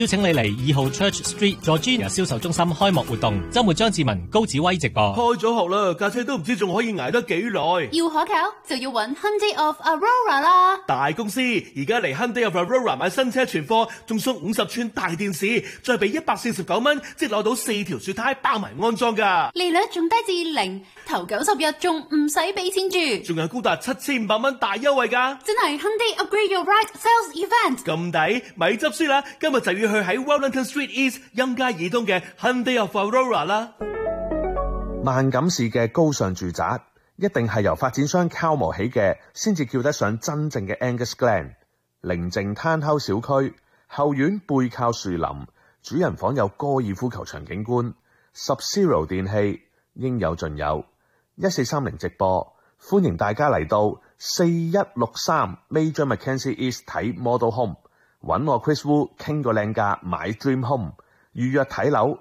邀請你嚟2號 Church Street Georgina 銷售中心開幕活動，周末張志文、高子威直播。 開咗學啦，架車都唔知仲可以捱得幾耐。 要可靠就要揾 Hyundai of Aurora 啦。 大公司而家嚟 Hyundai of Aurora 買新車存貨，仲送50寸大電視，再俾149蚊，即攞到4條雪胎包埋安裝㗎。 利率仲低至0，頭90日仲唔使俾錢住， 仲有高達7500蚊大優惠㗎。 真係 Hyundai Upgrade Your Ride Sales Event。 咁抵，咪執輸啦！今日就要去喺 Wellington Street East 陰街以東嘅 Hyundai of Aurora 啦。 萬錦市嘅高尚住宅一定係由發展商敲磨起嘅，先至叫得上真正嘅 Angus Glen。寧靜攤口小區，後院背靠樹林，主人房有高爾夫球場景觀。Sub-Zero 電器應有盡有。1430直播，歡迎大家嚟到4163 Major Mackenzie East 睇 Model Home， 揾我 Chris Wu 傾個靚價買 Dream Home， 預約睇樓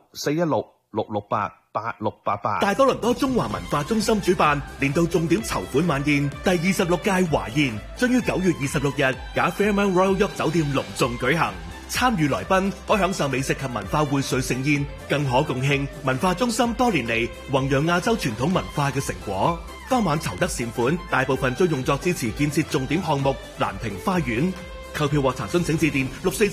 416-668-8688。 大多倫多中華文化中心主辦年度重點籌款晚宴，第26屆華宴將於9月26日假 Fairmont Royal York 酒店隆重舉行。參與來賓可享受美食及文化薈萃盛宴，更可共慶文化中心多年嚟弘揚亞洲傳統文化嘅成果。當晚籌得善款，大部分將用作支持建設重點項目蘭亭花園。購票或查詢請致電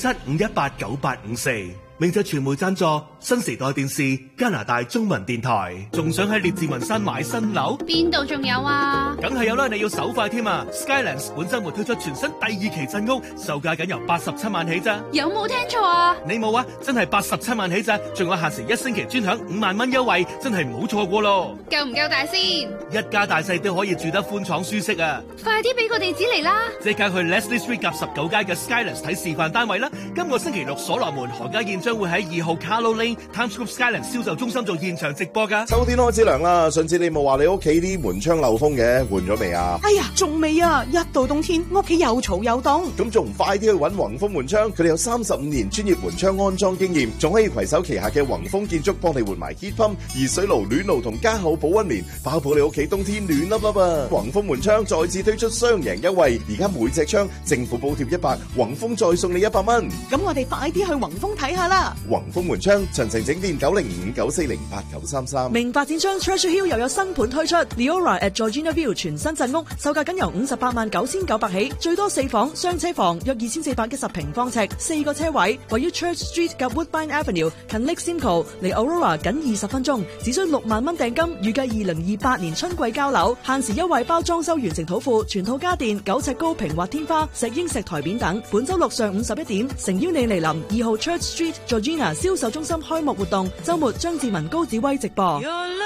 647-518-9854。明謝傳媒贊助新時代電視、加拿大中文電台。仲想喺列治文山買新樓？ 邊度仲有啊？ 梗係有啦，你要手快添啊 ！Skylands 本週末推出全新第2期鎮屋，售價僅由87萬起咋？ 有冇聽錯啊？ 你冇啊，真係87萬起咋，仲有限時1星期專享5萬蚊優惠，真係唔好錯過咯！ 夠唔夠大先？ 一家大細都可以住得寬敞舒適啊！ 快啲俾個地址嚟啦！ 即刻去 Leslie Street 夾19街嘅 Skylands 睇示範單位啦！今個星期6所羅門何家燕將會喺2號 Carlo Lane Times Square Skylands 銷售中心做現場直播㗎。 秋天開始涼啦，上次你冇話你屋企啲門窗漏風嘅，換咗未啊？ 哎呀，仲未啊！一到冬天，屋企又嘈又凍。 咁仲唔快啲去揾宏豐門窗？佢哋有35年專業門窗安裝經驗，仲可以攜手旗下嘅宏豐建築幫你換埋 heat pump、熱水爐、暖爐同加厚保溫棉，包保你屋企冬天暖粒粒啊！宏豐門窗再次推出雙贏優惠，而家每隻窗政府補貼100，宏豐再送你100蚊。 咁我哋快啲去宏豐睇下啦！ 宏豐門窗詳情請電905-940-8933。 名發展商 Treasure Hill 又有新盤推出 Leora at Georgina View 全新鎮屋，售價僅由589900起，最多4房雙車房，約2410平方尺，4個車位，位於 Church Street 及 Woodbine Avenue， 近 Lake Simcoe， 離 Aurora 僅20分鐘，只需6萬蚊訂金，預計2028年春季交樓，限時優惠包裝修完成土庫，全套家電9尺高平滑天花、石英石台面等。本周六上午11點，誠邀你嚟臨2號 Church Street Georgina 銷售中心開幕活動，周末張志文、高子威直播。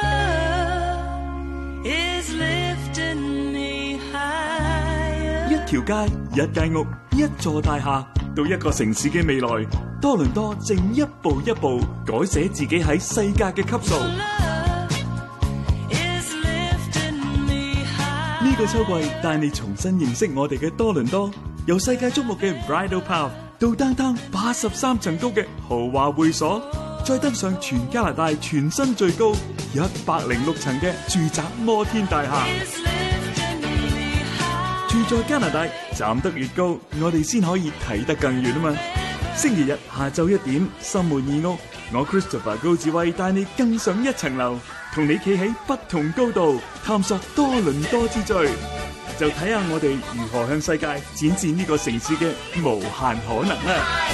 一條街、一間屋、一座大廈，到一個城市嘅未來，多倫多正一步一步改寫自己喺世界嘅級數。呢個秋季帶你重新認識我哋嘅多倫多，由世界矚目嘅 Bridal Path 到downtown83層高嘅豪華會所，再登上全加拿大全新最高106層嘅住宅摩天大廈。住在加拿大，站得越高，我哋先可以睇得更遠啊嘛！星期日下晝1點，心滿意屋，我 Christopher 高志威帶你更上一層樓，同你企喺不同高度，探索多倫多之最。就睇下我哋如何向世界展示呢個城市嘅無限可能啦！